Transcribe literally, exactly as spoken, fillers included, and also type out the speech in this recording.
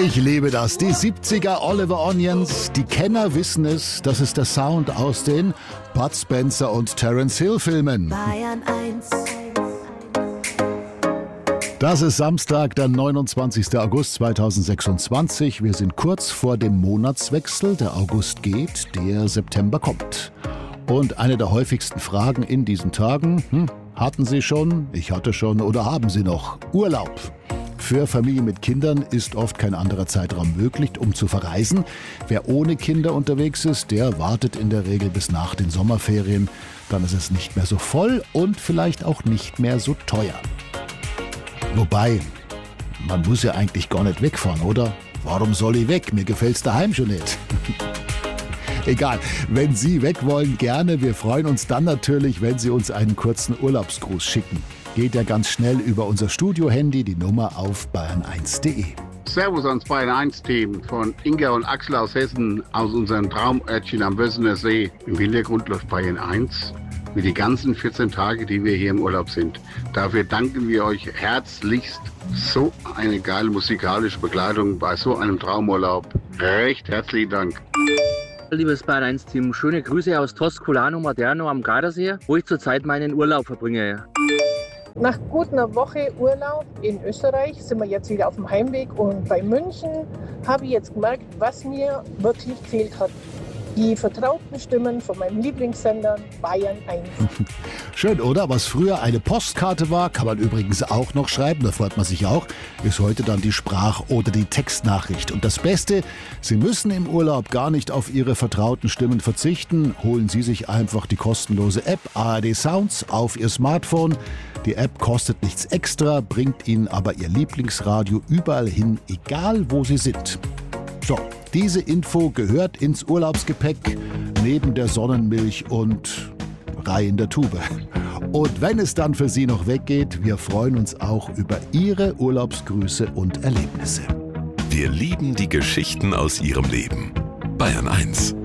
Ich liebe das. Die siebziger Oliver Onions. Die Kenner wissen es. Das ist der Sound aus den Bud Spencer und Terence Hill Filmen. Bayern eins. Das ist Samstag, der neunundzwanzigster August zweitausendsechsundzwanzig. Wir sind kurz vor dem Monatswechsel. Der August geht, der September kommt. Und eine der häufigsten Fragen in diesen Tagen, hm, hatten Sie schon, ich hatte schon oder haben Sie noch Urlaub? Für Familien mit Kindern ist oft kein anderer Zeitraum möglich, um zu verreisen. Wer ohne Kinder unterwegs ist, der wartet in der Regel bis nach den Sommerferien. Dann ist es nicht mehr so voll und vielleicht auch nicht mehr so teuer. Wobei, man muss ja eigentlich gar nicht wegfahren, oder? Warum soll ich weg? Mir gefällt's daheim schon nicht. Egal, wenn Sie weg wollen, gerne. Wir freuen uns dann natürlich, wenn Sie uns einen kurzen Urlaubsgruß schicken. Geht ja ganz schnell über unser Studio-Handy, die Nummer auf bayern eins punkt de. Servus ans Bayern eins Team von Inga und Axel aus Hessen, aus unserem Traumörtchen am Wössener See. Im Hintergrund läuft Bayern eins mit den ganzen vierzehn Tage, die wir hier im Urlaub sind. Dafür danken wir euch herzlichst. So eine geile musikalische Begleitung bei so einem Traumurlaub. Recht herzlichen Dank. Liebes Bayern eins Team, schöne Grüße aus Toscolano Maderno am Gardasee, wo ich zurzeit meinen Urlaub verbringe. Nach gut einer Woche Urlaub in Österreich sind wir jetzt wieder auf dem Heimweg und bei München habe ich jetzt gemerkt, was mir wirklich gefehlt hat. Die vertrauten Stimmen von meinem Lieblingssender Bayern eins. Schön, oder? Was früher eine Postkarte war, kann man übrigens auch noch schreiben, da freut man sich auch, ist heute dann die Sprach- oder die Textnachricht. Und das Beste, Sie müssen im Urlaub gar nicht auf Ihre vertrauten Stimmen verzichten. Holen Sie sich einfach die kostenlose App A R D Sounds auf Ihr Smartphone. Die App kostet nichts extra, bringt Ihnen aber Ihr Lieblingsradio überall hin, egal wo Sie sind. So, diese Info gehört ins Urlaubsgepäck, neben der Sonnenmilch und Brei in der Tube. Und wenn es dann für Sie noch weggeht, wir freuen uns auch über Ihre Urlaubsgrüße und Erlebnisse. Wir lieben die Geschichten aus Ihrem Leben. Bayern eins.